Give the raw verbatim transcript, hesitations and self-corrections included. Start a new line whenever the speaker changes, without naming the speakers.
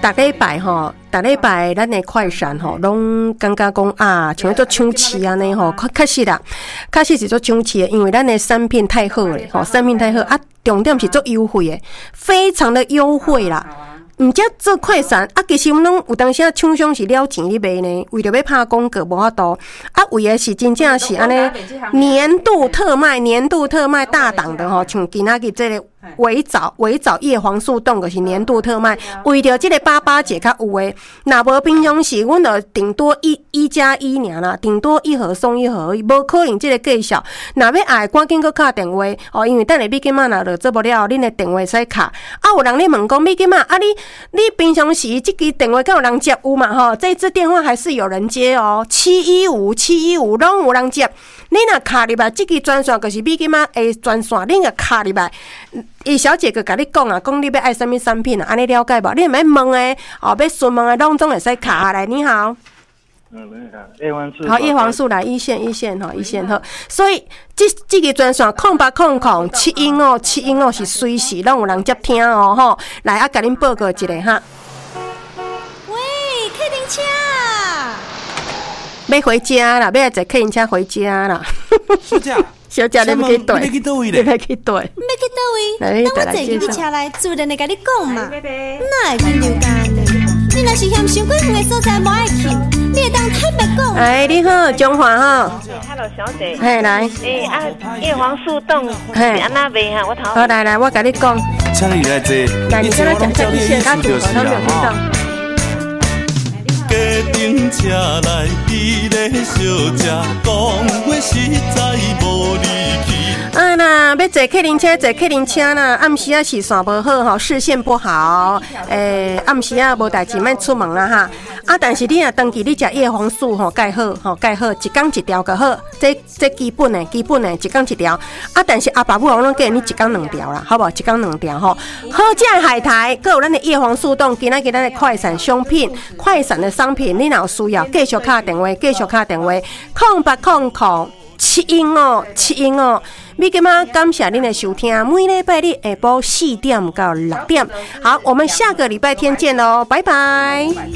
逐礼拜吼，逐礼拜咱的快闪吼，拢感觉讲啊，像做抢市安尼吼，确实啦，确实是做抢市的，因为咱的产品太好咧，吼，产品太好啊，重点是做优惠的，非常的优惠啦。毋则做快闪啊，其实阮拢有当时啊，厂商是了钱咧卖呢，为着要拍广告无法度啊，为的是真正是安尼年度特卖、年度特卖大档的吼，像今仔日这个微枣、微枣叶黄素冻就是年度特卖，为着这个八八节较有诶，若无平常时阮就顶多一一加一尔啦，顶多一盒送一盒而已，无可能这个计数。若要爱，赶紧搁敲电话哦，因为等下美金仔若落做无了，恁的电话使敲。啊，有人咧问讲美金仔啊，你你平常时这支电话敢有人接有嘛？吼，这支电话还是有人接哦，七一五七一五拢有人接。你若敲入来，这支专线就是美金仔的专线，你若敲入来。伊小姐个甲你讲啊，讲你要爱什么产品啊，安尼了解无？你免问诶，哦，要询问诶，拢总会使卡下来。你好，
嗯，你好，叶黄素，
好，叶黄素来一线一线哈，一线好。所以这这个专线空八空空七音哦，七音哦是随时拢有人接听哦吼。来啊，甲恁报告一下哈。
喂，客人车。
要回家啦，要坐客人车回家啦。
小姐。
小姐，你要去倒？
你要去倒位咧？
你要去倒？
要去倒位？等我坐去你车来，自然来甲你讲嘛。哪会真流干的？你若是嫌伤过远的所在无爱去，你会当坦白讲。
哎，你好，中华哈。
Hello， 小姐。
嘿，来。
诶啊，叶黄素冻是安那卖哈？我头。
好，来来，我甲你讲。
请你来坐。
来，你跟他讲这一线，他主他没有听到。
家庭车来，伊个小姐讲话实在无力气。
啊啦，要坐客人车，坐客人车啦。暗时啊是线无好吼，视线不好。诶、欸，暗时啊无代志，莫出门啦哈。啊，但是你若登记，你食叶黄素吼，盖好吼，盖好，一工一条就好。这这基本的，基本的，一工一条。啊，但是阿爸母我拢建议你一工两条啦，好不好？一工两条吼。好食海苔，还有咱的叶黄素冻，今仔日咱的快闪商品，快闪的商品，你若有需要，继续敲电话，继续敲电话，空八空空七音哦，七音哦。美金仔感谢您的收听，每礼拜日下晡四点到六点。好，我们下个礼拜天见喽，拜拜。